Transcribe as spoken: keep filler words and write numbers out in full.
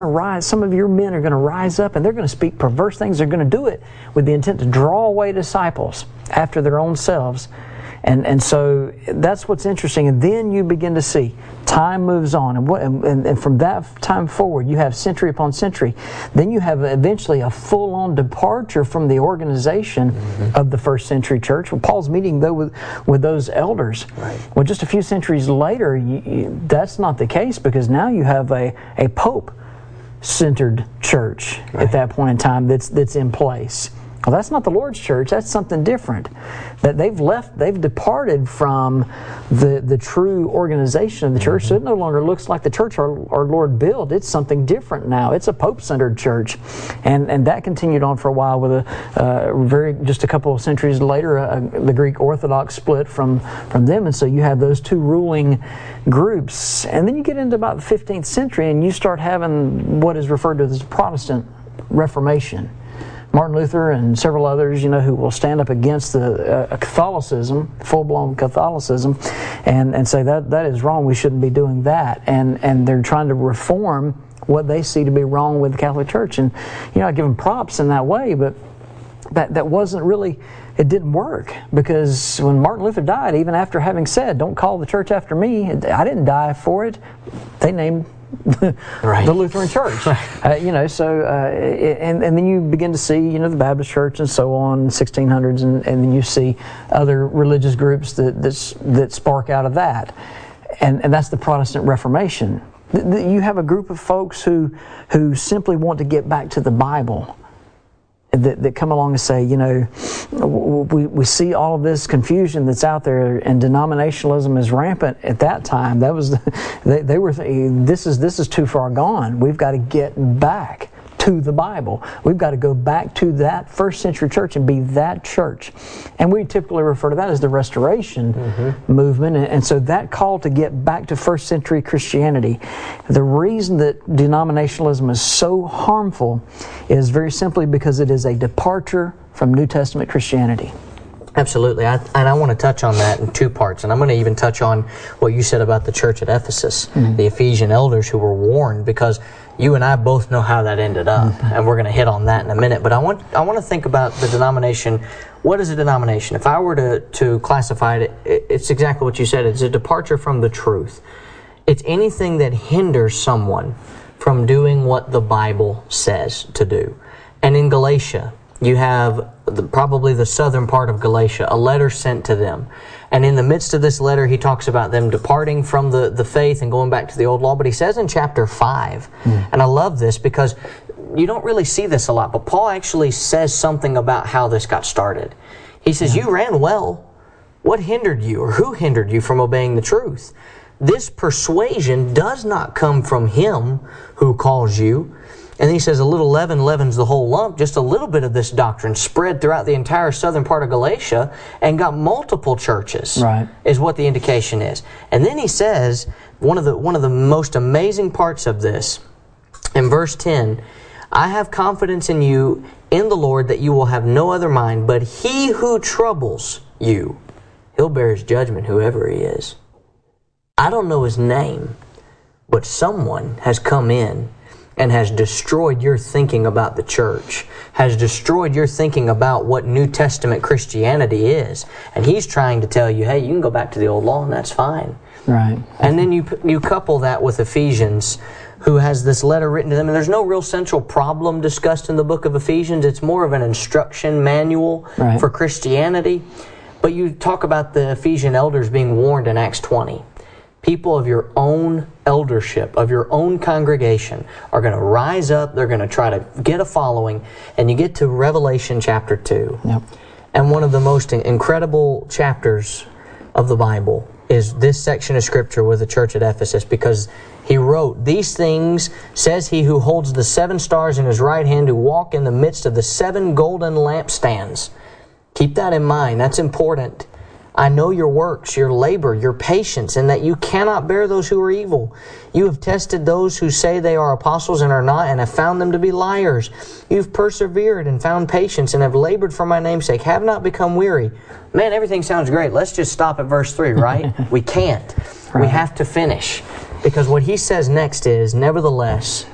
rise, some of your men are going to rise up and they're going to speak perverse things. They're going to do it with the intent to draw away disciples after their own selves. And and so that's what's interesting. And then you begin to see time moves on, and, what, and and from that time forward, you have century upon century. Then you have eventually a full-on departure from the organization mm-hmm. of the first century church. Well, Paul's meeting though with with those elders. Right. Well, just a few centuries later, you, you, that's not the case, because now you have a a pope-centered church right. at that point in time that's that's in place. Well, that's not the Lord's church. That's something different. That they've left, they've departed from the the true organization of the church. Mm-hmm. So it no longer looks like the church our, our Lord built. It's something different now. It's a Pope-centered church, and and that continued on for a while. With a uh, very just a couple of centuries later, uh, the Greek Orthodox split from from them, and so you have those two ruling groups. And then you get into about the fifteenth century, and you start having what is referred to as the Protestant Reformation. Martin Luther and several others, you know, who will stand up against the uh, Catholicism, full-blown Catholicism, and, and say that that is wrong. We shouldn't be doing that. And and they're trying to reform what they see to be wrong with the Catholic Church. And you know, I give them props in that way, but that that wasn't really. It didn't work, because when Martin Luther died, even after having said, "Don't call the church after me," I didn't die for it. They named. right. The Lutheran Church, uh, you know. So, uh, and and then you begin to see, you know, the Baptist Church and so on, sixteen hundreds, and, and then you see other religious groups that that's, that spark out of that, and and that's the Protestant Reformation. The, the, you have a group of folks who who simply want to get back to the Bible. That, that come along and say, you know, we, we see all of this confusion that's out there, and denominationalism is rampant at that time. That was, the, they, they were, this is this is too far gone. We've got to get back to the Bible. We've got to go back to that first century church and be that church. And we typically refer to that as the Restoration mm-hmm. movement. And, and so that call to get back to first century Christianity, the reason that denominationalism is so harmful is very simply because it is a departure from New Testament Christianity. Absolutely, I, and I want to touch on that in two parts, and I'm going to even touch on what you said about the church at Ephesus, mm-hmm. the Ephesian elders who were warned, because you and I both know how that ended up, mm-hmm. and we're going to hit on that in a minute. But I want I want to think about the denomination. What is a denomination? If I were to, to classify it, it's exactly what you said. It's a departure from the truth. It's anything that hinders someone from doing what the Bible says to do. And in Galatia, you have the, probably the southern part of Galatia, a letter sent to them. And in the midst of this letter, he talks about them departing from the, the faith and going back to the old law. But he says in chapter five, mm. and I love this because you don't really see this a lot, but Paul actually says something about how this got started. He says, yeah. You ran well. What hindered you, or who hindered you from obeying the truth? This persuasion does not come from him who calls you. And then he says a little leaven leavens the whole lump. Just a little bit of this doctrine spread throughout the entire southern part of Galatia and got multiple churches, right. is what the indication is. And then he says, one of the one of the most amazing parts of this, in verse ten, I have confidence in you, in the Lord, that you will have no other mind, but he who troubles you, he'll bear his judgment, whoever he is. I don't know his name, but someone has come in and has destroyed your thinking about the church, has destroyed your thinking about what New Testament Christianity is. And he's trying to tell you, hey, you can go back to the old law and that's fine. Right. And then you you couple that with Ephesians, who has this letter written to them. And there's no real central problem discussed in the book of Ephesians. It's more of an instruction manual right. for Christianity. But you talk about the Ephesian elders being warned in Acts twenty. People of your own eldership, of your own congregation, are going to rise up. They're going to try to get a following. And you get to Revelation chapter two. Yep. And one of the most incredible chapters of the Bible is this section of Scripture with the church at Ephesus, because he wrote, These things says he who holds the seven stars in his right hand, who walk in the midst of the seven golden lampstands. Keep that in mind. That's important. I know your works, your labor, your patience, and that you cannot bear those who are evil. You have tested those who say they are apostles and are not, and have found them to be liars. You've persevered and found patience, and have labored for my name's sake. Have not become weary. Man, everything sounds great. Let's just stop at verse three, right? We can't. Right. We have to finish. Because what he says next is, Nevertheless,